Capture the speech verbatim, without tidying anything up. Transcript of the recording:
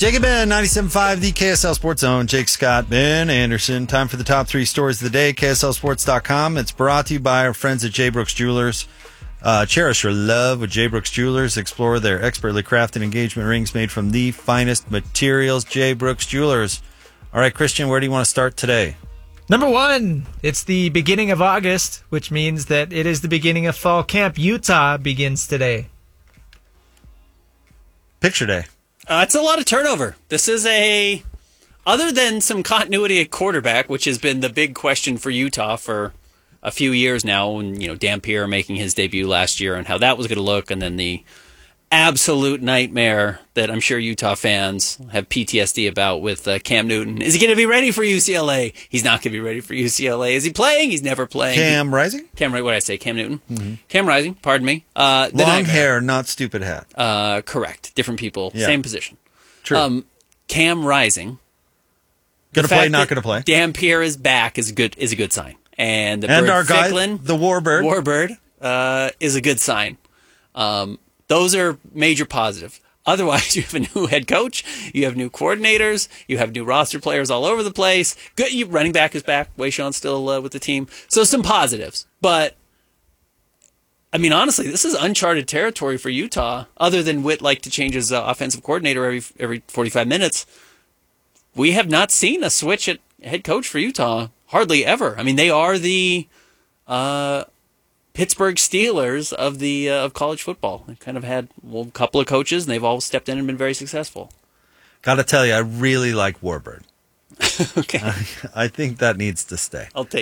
Jake and Ben, ninety-seven point five, the K S L Sports Zone. Jake Scott, Ben Anderson. Time for the top three stories of the day. K S L sports dot com. It's brought to you by our friends at J. Brooks Jewelers. Uh, cherish your love with J. Brooks Jewelers. Explore their expertly crafted engagement rings made from the finest materials. J. Brooks Jewelers. All right, Christian, where do you want to start today? Number one, it's the beginning of August, which means that it is the beginning of fall camp. Utah begins today. Picture day. Uh, it's a lot of turnover. This is a, other than some continuity at quarterback, which has been the big question for Utah for a few years now, and you know Dampier making his debut last year and how that was going to look, and then the absolute nightmare that I'm sure Utah fans have P T S D about with uh, Cam Newton. Is he going to be ready for U C L A? He's not going to be ready for U C L A. Is he playing? He's never playing. Cam Rising? Cam, what did I say? Cam Newton? Mm-hmm. Cam Rising, pardon me. Uh, Long nightmare. hair, not stupid hat. Uh, correct. Different people, Yeah. same position. True. Um, Cam Rising. Going to play, not going to play. Dampier is back is a good is a good sign. And the And Bird our guy, Ficklin, the Warbird. Warbird uh, is a good sign. Um, those are major positives. Otherwise, you have a new head coach, you have new coordinators, you have new roster players all over the place. Good, you, running back is back. Wayshawn's still uh, with the team. So some positives. But, I mean, honestly, this is uncharted territory for Utah. Other than Witt like to change his uh, offensive coordinator every every forty-five minutes, we have not seen a switch at head coach for Utah. Hardly ever. I mean, they are the uh, Pittsburgh Steelers of the uh, of college football. They've kind of had well, a couple of coaches, and they've all stepped in and been very successful. Got to tell you, I really like Warbird. Okay. I, I think that needs to stay. I'll take